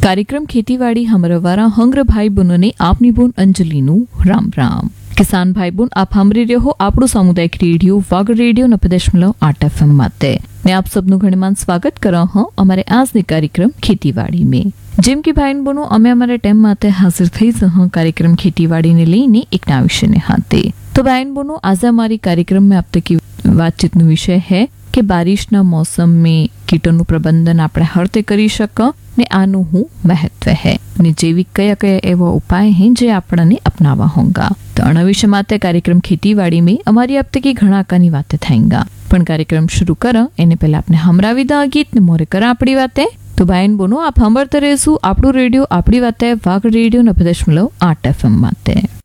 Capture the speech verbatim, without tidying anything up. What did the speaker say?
कार्यक्रम खेतीवाड़ी हमरवारा हंग्र भाई बहनों ने आपनी बोन अंजलि नु राम राम। किसान भाई बोन आप हमरे रहो આપણું સામુદાયિક રેડિયો વાગડ રેડિયો નब्बे दशमलव आठ एफएम માટે ને આપ સબનું ઘણીમાન સ્વાગત કરો હું અમારે આજની કાર્યક્રમ ખેતીવાડી में। જેમ કે ભાઈ બનો અમે અમારા ટાઈમ માટે હાજર થઈ જહ કાર્યક્રમ ખેતીવાડીને લઈને એક નવા વિષયને હાથે। તો ભાઈ બનો આજે हमारी कार्यक्रम में अब तक की बातचीत નો વિષય है કે બારિશના મોસમ में કીટોનું પ્રબંધન આપણે હરતે કરી શક ને આનું હું મહત્વ है ને જૈવિક કયા કયા એવા ઉપાય हैं જે આપણને અપનાવવા હોંગા। તો આના વિષય માટે कार्यक्रम ખેતીવાડી में हमारी अब तक की घણા કાની વાતે થાયંગા। પણ कार्यक्रम शुरू कर એને પહેલા આપણે હમરાવી દા ગીત ને મોરે કરા આપણી વાતે। તો ભાઈન બોનો આપ સાંભળતા રહેશું આપણું રેડિયો આપણી વાતે વાગડ રેડિયો નब्बे दशमलव आठ एफएम માટે।